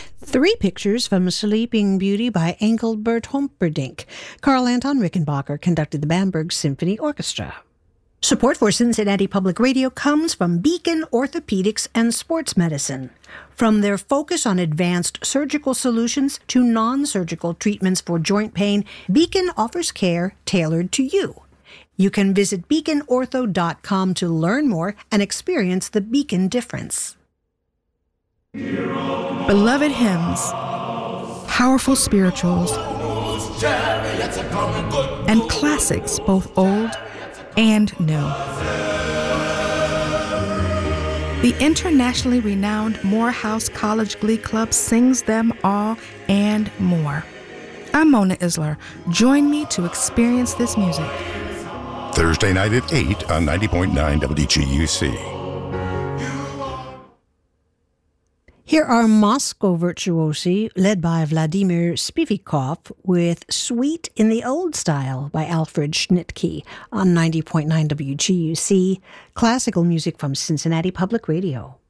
Three pictures from Sleeping Beauty by Engelbert Humperdinck. Carl Anton Rickenbacker conducted the Bamberg Symphony Orchestra. Support for Cincinnati Public Radio comes from Beacon Orthopedics and Sports Medicine. From their focus on advanced surgical solutions to non-surgical treatments for joint pain, Beacon offers care tailored to you. You can visit beaconortho.com to learn more and experience the Beacon difference. Beloved hymns, powerful spirituals, and classics, both old and new. The internationally renowned Morehouse College Glee Club sings them all and more. I'm Mona Isler. Join me to experience this music. Thursday night at 8 on 90.9 WGUC. Here are Moscow Virtuosi, led by Vladimir Spivikov, with Suite in the Old Style by Alfred Schnittke on 90.9 WGUC, classical music from Cincinnati Public Radio.